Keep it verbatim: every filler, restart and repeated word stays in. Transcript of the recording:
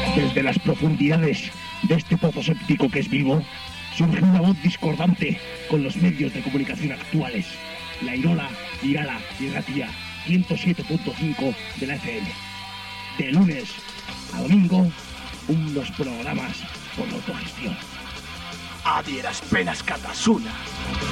Desde las profundidades de este pozo séptico que es Bilbo, surge una voz discordante con los medios de comunicación actuales. La Irola, Irala y Ratia, ciento siete punto cinco de la F M. De lunes a domingo, unos programas por la autogestión. Adieras penas Katasuna.